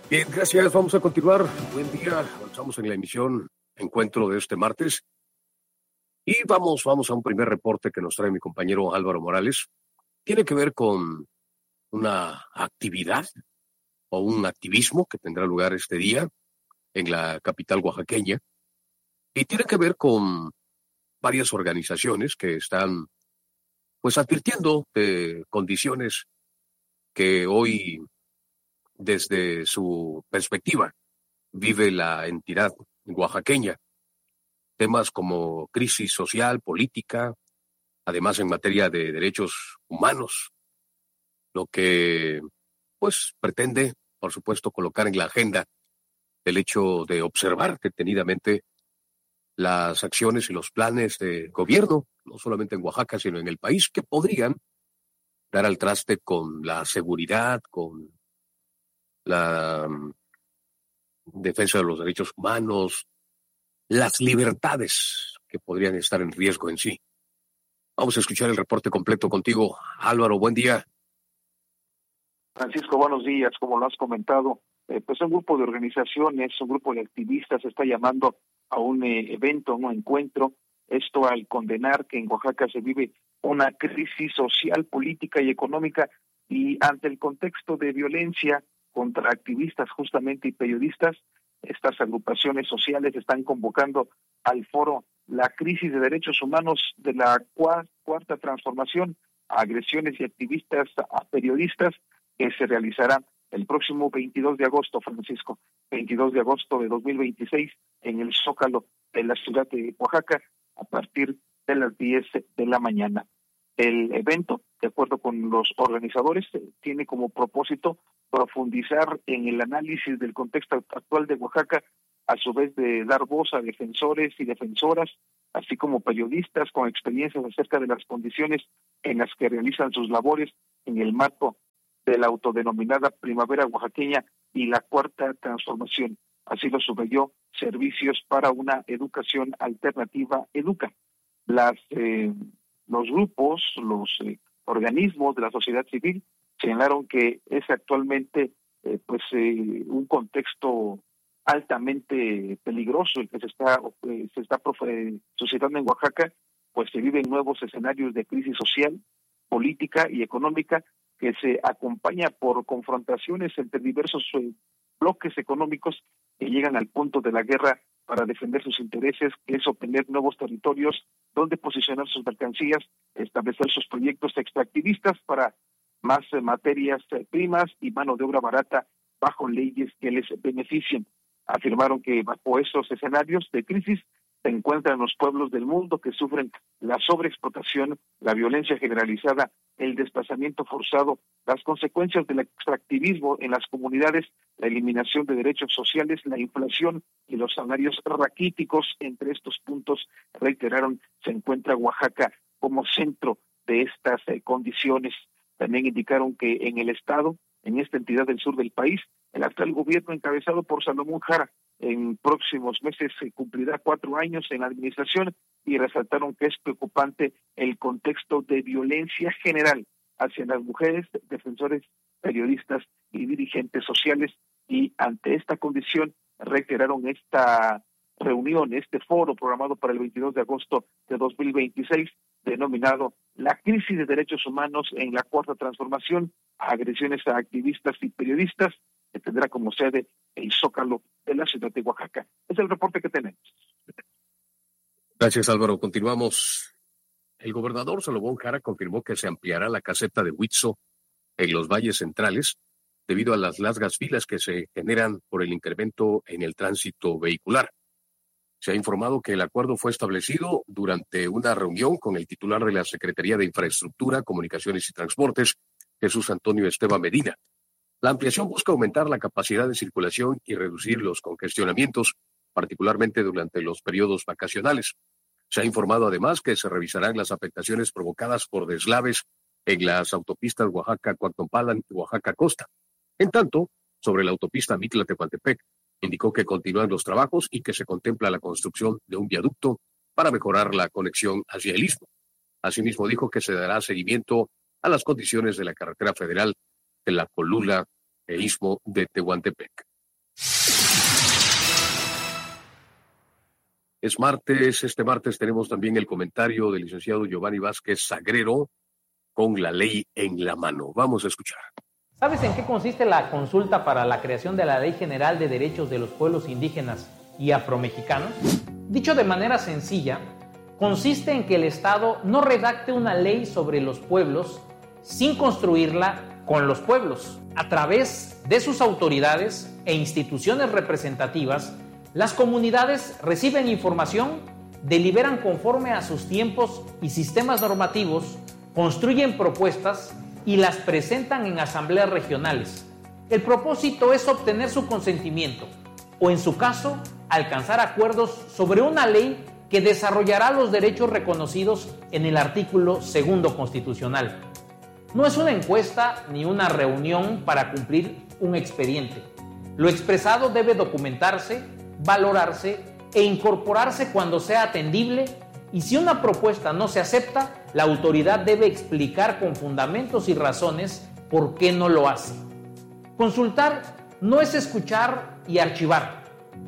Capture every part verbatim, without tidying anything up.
Bien, gracias. Vamos a continuar. Buen día. Estamos en la emisión Encuentro de este martes. Y vamos, vamos a un primer reporte que nos trae mi compañero Álvaro Morales. Tiene que ver con una actividad o un activismo que tendrá lugar este día en la capital oaxaqueña. Y tiene que ver con varias organizaciones que están pues advirtiendo de condiciones que hoy, desde su perspectiva, vive la entidad oaxaqueña. Temas como crisis social, política, además en materia de derechos humanos, lo que pues pretende, por supuesto, colocar en la agenda el hecho de observar detenidamente las acciones y los planes de gobierno, no solamente en Oaxaca, sino en el país, que podrían dar al traste con la seguridad, con la um, defensa de los derechos humanos, las libertades que podrían estar en riesgo en sí. Vamos a escuchar el reporte completo contigo. Álvaro, buen día. Francisco, buenos días. Como lo has comentado, eh, pues un grupo de organizaciones, un grupo de activistas está llamando a un eh, evento, a un encuentro, esto al condenar que en Oaxaca se vive una crisis social, política y económica, y ante el contexto de violencia contra activistas justamente y periodistas, estas agrupaciones sociales están convocando al foro La crisis de derechos humanos de la cuarta transformación, a agresiones y activistas a periodistas, que se realizará el próximo veintidós de agosto, Francisco, veintidós de agosto de dos mil veintiséis, en el Zócalo de la ciudad de Oaxaca, a partir de las diez de la mañana. El evento, de acuerdo con los organizadores, tiene como propósito profundizar en el análisis del contexto actual de Oaxaca, a su vez de dar voz a defensores y defensoras, así como periodistas con experiencias acerca de las condiciones en las que realizan sus labores en el marco de la autodenominada Primavera Oaxaqueña y la Cuarta Transformación. Así lo subrayó Servicios para una Educación Alternativa, EDUCA. Las, eh, los grupos, los eh, organismos de la sociedad civil señalaron que es actualmente eh, pues eh, un contexto altamente peligroso el que se está eh, se está eh, suscitando en Oaxaca, pues se viven nuevos escenarios de crisis social, política y económica, que se acompaña por confrontaciones entre diversos eh, bloques económicos que llegan al punto de la guerra para defender sus intereses, que es obtener nuevos territorios donde posicionar sus mercancías, establecer sus proyectos extractivistas para más eh, materias eh, primas y mano de obra barata bajo leyes que les beneficien. Afirmaron que bajo esos escenarios de crisis se encuentran los pueblos del mundo que sufren la sobreexplotación, la violencia generalizada, el desplazamiento forzado, las consecuencias del extractivismo en las comunidades, la eliminación de derechos sociales, la inflación y los salarios raquíticos. Entre estos puntos, reiteraron, se encuentra Oaxaca como centro de estas eh, condiciones. También indicaron que en el estado, en esta entidad del sur del país, el actual gobierno encabezado por Salomón Jara en próximos meses se cumplirá cuatro años en la administración, y resaltaron que es preocupante el contexto de violencia general hacia las mujeres, defensores, periodistas y dirigentes sociales, y ante esta condición reiteraron esta reunión, este foro programado para el veintidós de agosto de dos mil veintiséis, denominado La crisis de derechos humanos en la Cuarta Transformación, agresiones a activistas y periodistas, que tendrá como sede el Zócalo de la ciudad de Oaxaca. Es el reporte que tenemos. Gracias, Álvaro. Continuamos. El gobernador Salomón Jara confirmó que se ampliará la caseta de Huitzo en los valles centrales debido a las largas filas que se generan por el incremento en el tránsito vehicular. Se ha informado que el acuerdo fue establecido durante una reunión con el titular de la Secretaría de Infraestructura, Comunicaciones y Transportes, Jesús Antonio Esteban Medina. La ampliación busca aumentar la capacidad de circulación y reducir los congestionamientos, particularmente durante los periodos vacacionales. Se ha informado además que se revisarán las afectaciones provocadas por deslaves en las autopistas Oaxaca-Cuactopalan y Oaxaca-Costa. En tanto, sobre la autopista Mitla-Tehuantepec, indicó que continúan los trabajos y que se contempla la construcción de un viaducto para mejorar la conexión hacia el istmo. Asimismo, dijo que se dará seguimiento a las condiciones de la carretera federal de la Colula e istmo de Tehuantepec. Es martes, este martes tenemos también el comentario del licenciado Giovanni Vázquez Sagrero con la ley en la mano. Vamos a escuchar. ¿Sabes en qué consiste la consulta para la creación de la Ley General de Derechos de los Pueblos Indígenas y Afromexicanos? Dicho de manera sencilla, consiste en que el Estado no redacte una ley sobre los pueblos sin construirla con los pueblos. A través de sus autoridades e instituciones representativas, las comunidades reciben información, deliberan conforme a sus tiempos y sistemas normativos, construyen propuestas y las presentan en asambleas regionales. El propósito es obtener su consentimiento o, en su caso, alcanzar acuerdos sobre una ley que desarrollará los derechos reconocidos en el artículo segundo constitucional. No es una encuesta ni una reunión para cumplir un expediente. Lo expresado debe documentarse, valorarse e incorporarse cuando sea atendible, y si una propuesta no se acepta, la autoridad debe explicar con fundamentos y razones por qué no lo hace. Consultar no es escuchar y archivar,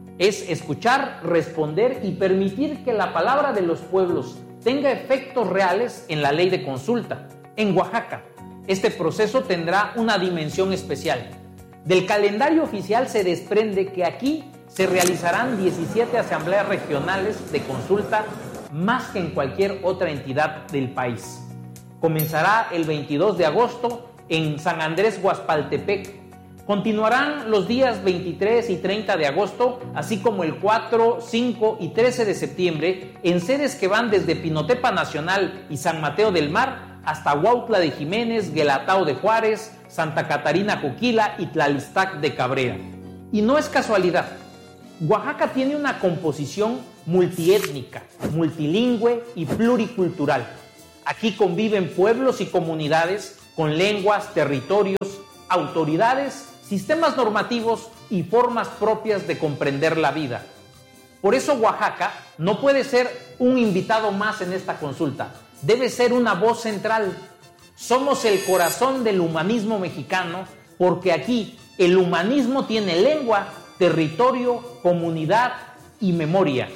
es escuchar, responder y permitir que la palabra de los pueblos tenga efectos reales en la ley de consulta. En Oaxaca, este proceso tendrá una dimensión especial. Del calendario oficial se desprende que aquí se realizarán diecisiete asambleas regionales de consulta, más que en cualquier otra entidad del país. Comenzará el veintidós de agosto en San Andrés Guaspaltepec. Continuarán los días veintitrés y treinta de agosto, así como el cuatro, cinco y trece de septiembre, en sedes que van desde Pinotepa Nacional y San Mateo del Mar hasta Huautla de Jiménez, Guelatao de Juárez, Santa Catarina Coquila y Tlalistac de Cabrera. Y no es casualidad. Oaxaca tiene una composición multiétnica, multilingüe y pluricultural. Aquí conviven pueblos y comunidades con lenguas, territorios, autoridades, sistemas normativos y formas propias de comprender la vida. Por eso Oaxaca no puede ser un invitado más en esta consulta, debe ser una voz central. Somos el corazón del humanismo mexicano porque aquí el humanismo tiene lengua, territorio, comunidad y memoria.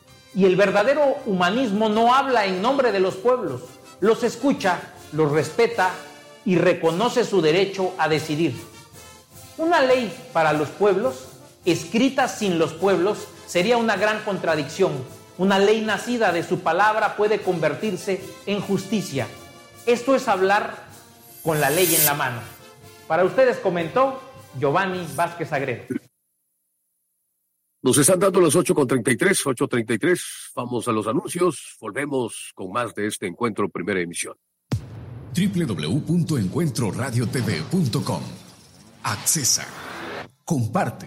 Y el verdadero humanismo no habla en nombre de los pueblos, los escucha, los respeta y reconoce su derecho a decidir. Una ley para los pueblos, escrita sin los pueblos, sería una gran contradicción. Una ley nacida de su palabra puede convertirse en justicia. Esto es hablar con la ley en la mano. Para ustedes comentó Giovanni Vázquez Sagrero. Nos están dando las ocho con treinta y tres, ocho treinta y tres. Vamos a los anuncios. Volvemos con más de este encuentro primera emisión. doble u doble u doble u punto encuentro radio t v punto com. Accesa. Comparte.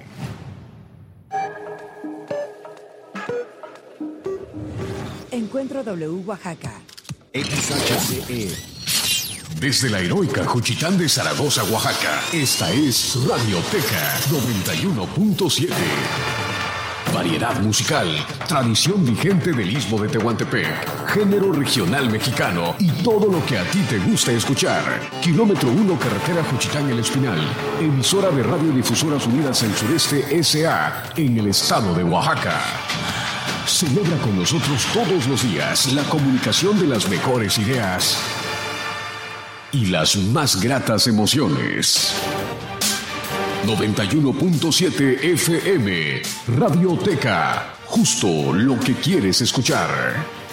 Encuentro W Oaxaca. X H C E. Desde la heroica Juchitán de Zaragoza, Oaxaca, esta es Radioteca noventa y uno punto siete. Variedad musical, tradición vigente del Istmo de Tehuantepec, género regional mexicano y todo lo que a ti te gusta escuchar. Kilómetro uno, carretera Juchitán El Espinal, emisora de Radiodifusoras Unidas del Sureste S A en el estado de Oaxaca. Celebra con nosotros todos los días la comunicación de las mejores ideas y las más gratas emociones. noventa y uno punto siete F M, Radioteca, justo lo que quieres escuchar.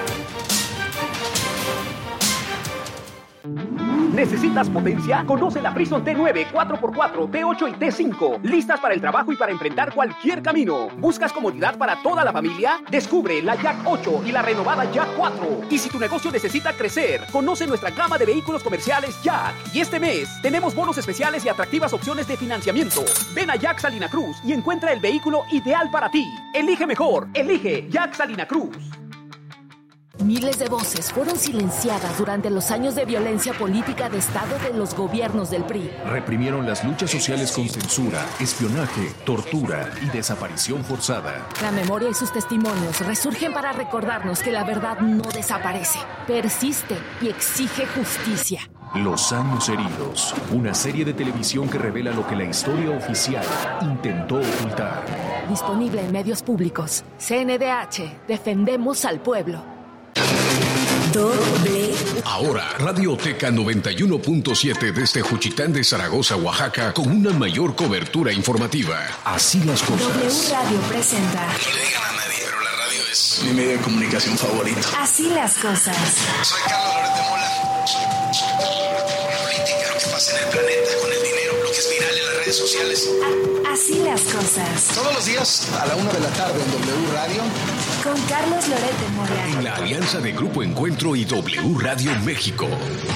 ¿Necesitas potencia? Conoce la Prison T nueve, cuatro por cuatro, T ocho y T cinco. Listas para el trabajo y para enfrentar cualquier camino. ¿Buscas comodidad para toda la familia? Descubre la Jack ocho y la renovada Jack cuatro. Y si tu negocio necesita crecer, conoce nuestra gama de vehículos comerciales Jack. Y este mes tenemos bonos especiales y atractivas opciones de financiamiento. Ven a Jack Salina Cruz y encuentra el vehículo ideal para ti. Elige mejor. Elige Jack Salina Cruz. Miles de voces fueron silenciadas durante los años de violencia política de Estado de los gobiernos del P R I. Reprimieron las luchas sociales con censura, espionaje, tortura y desaparición forzada. La memoria y sus testimonios resurgen para recordarnos que la verdad no desaparece, persiste y exige justicia. Los años heridos, una serie de televisión que revela lo que la historia oficial intentó ocultar. Disponible en medios públicos. C N D H. Defendemos al pueblo. Doble. Ahora, Radioteca noventa y uno punto siete desde Juchitán de Zaragoza, Oaxaca, con una mayor cobertura informativa. Así las cosas. W Radio presenta. No le digan a nadie, pero la radio es mi medio de comunicación favorito. Así las cosas. Soy Carlos Loret de Mola. Política, lo que pasa en el planeta, con el dinero, lo que es viral en las redes sociales. A- así las cosas. Todos los días a la una de la tarde en W Radio. Con Carlos Loret de Mola. En la alianza de Grupo Encuentro y W Radio México.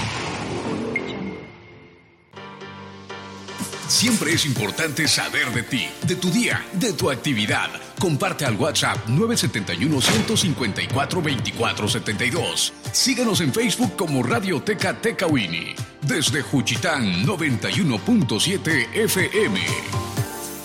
Siempre es importante saber de ti, de tu día, de tu actividad. Comparte al WhatsApp nueve siete uno, uno cinco cuatro, dos cuatro siete dos. Síguenos en Facebook como Radioteca Tecawini. Desde Juchitán noventa y uno punto siete F M.